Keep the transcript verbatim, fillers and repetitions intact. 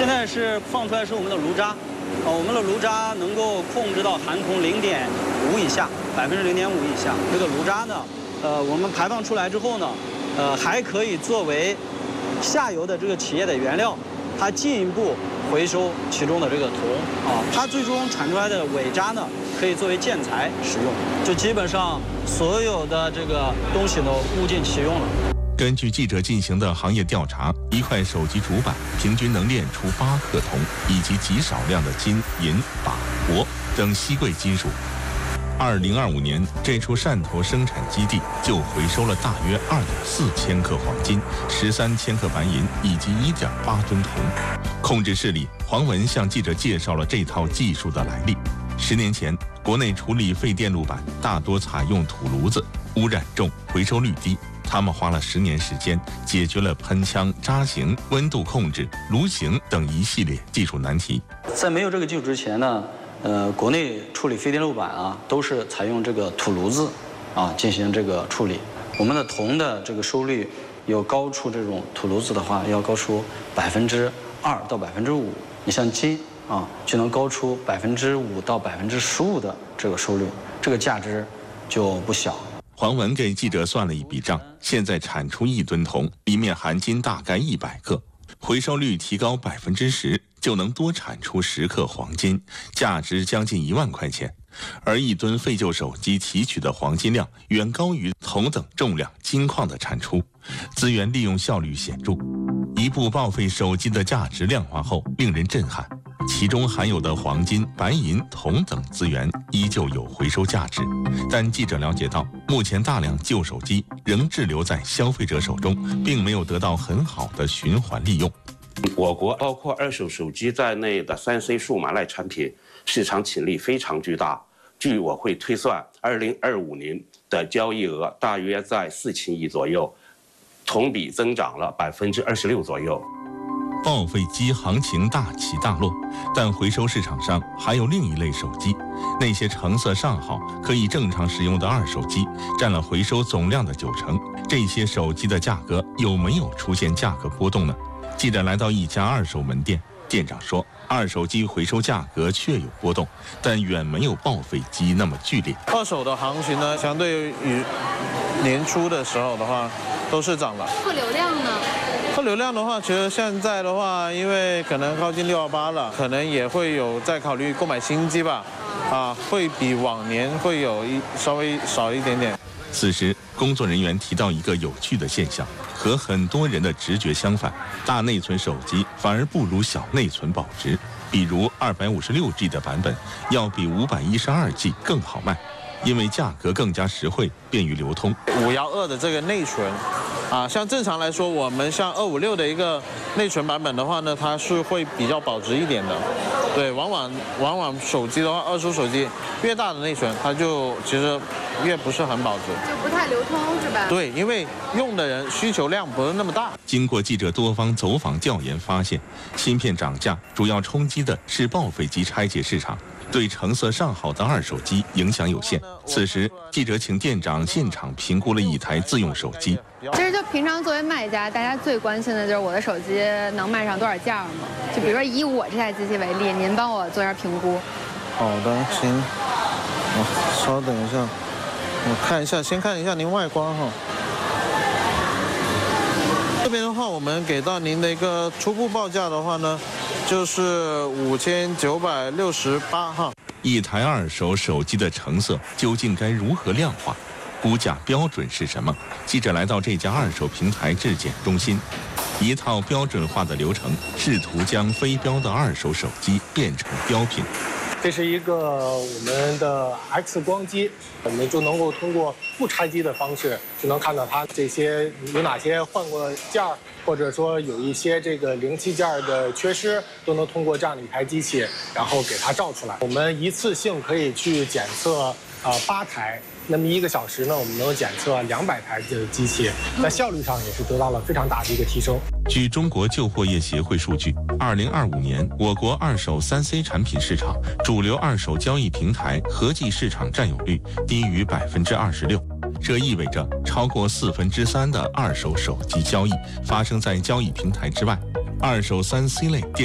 现在是放出来是我们的炉渣，啊，我们的炉渣能够控制到含铜零点五以下，百分之零点五以下。这个炉渣呢，呃，我们排放出来之后呢，呃，还可以作为下游的这个企业的原料，它进一步回收其中的这个铜啊，它最终产出来的尾渣呢，可以作为建材使用，就基本上所有的这个东西都物尽其用了。 根据记者进行的行业调查，一块手机主板平均能炼出八克铜，以及极少量的金、银、钯、铂等稀贵金属。二零二五年，这处汕头生产基地就回收了大约二点四千克黄金、十三千克白银以及一点八吨铜。控制室里，黄文向记者介绍了这套技术的来历。十年前，国内处理废电路板大多采用土炉子，污染重，回收率低。他们花了十年时间，解决了喷枪、扎型、温度控制、炉型等一系列技术难题。 在没有这个技术之前呢，呃，国内处理废电路板啊，都是采用这个土炉子啊进行这个处理。我们的铜的这个收率有高出这种土炉子的话，要高出百分之二到百分之五。你像金啊，就能高出百分之五到百分之十五的这个收率，这个价值就不小。 黄文给记者算了一笔账，现在产出一吨铜，里面含金大概一百克，回收率提高百分之十，就能多产出十克黄金，价值将近一万块钱。而一吨废旧手机提取的黄金量远高于同等重量金矿的产出，资源利用效率显著。一部报废手机的价值量化后，令人震撼。其中含有的黄金、白银、铜等资源依旧有回收价值，但记者了解到，目前大量旧手机仍滞留在消费者手中，并没有得到很好的循环利用。 我国包括二手手机在内的三 C 数码类产品市场潜力非常巨大。据我会推算，二零二五年的交易额大约在四千亿左右，同比增长了百分之二十六左右。 报废机行情大起大落，但回收市场上还有另一类手机，那些成色尚好、可以正常使用的二手机，占了回收总量的九成。这些手机的价格有没有出现价格波动呢？记者来到一家二手门店，店长说，二手机回收价格确有波动，但远没有报废机那么剧烈。 二手的行情呢，相对于年初的时候的话，都是涨了。 客流量呢？ 客流量的话，其实现在的话，因为可能靠近六幺八了，可能也会有在考虑购买新机吧，啊，会比往年会有一稍微少一点点。 此时，工作人员提到一个有趣的现象，和很多人的直觉相反，大内存手机反而不如小内存保值。比如二百五十六 G 的版本要比五百一十二 G 更好卖，因为价格更加实惠，便于流通。 五幺二的这个内存，啊，像正常来说，我们像二五六的一个内存版本的话呢，它是会比较保值一点的。对，往往往往手机的话，二手手机越大的内存，它就其实越不是很保值， 就不太流通是吧？ 对，因为用的人需求量不是那么大。 经过记者多方走访调研发现，芯片涨价主要冲击的是报废机拆解市场，对成色尚好的二手机影响有限。此时，记者请店长现场评估了一台自用手机。 其实就平常作为卖家，大家最关心的就是我的手机能卖上多少价嘛？就比如说以我这台机器为例，您帮我做一下评估。 好的，行。我稍等一下，我看一下，先看一下您外观哈。这边的话，我们给到您的一个初步报价的话呢，就是五千九百六十八哈。 一台二手手机的成色究竟该如何量化？估价标准是什么？记者来到这家二手平台质检中心，一套标准化的流程，试图将非标的二手手机变成标品。 这是一个我们的 X 光机，我们就能够通过不拆机的方式，就能看到它这些有哪些换过件儿，或者说有一些这个零器件的缺失，都能通过这样的一台机器，然后给它照出来。我们一次性可以去检测啊八台。那么一个小时呢，我们能检测两百台的机器，在效率上也是得到了非常大的一个提升。 据中国旧货业协会数据，二零二五年我国二手三 C 产品市场主流二手交易平台合计市场占有率低于百分之二十六，这意味着超过四分之三的二手手机交易发生在交易平台之外。二手三 C 类电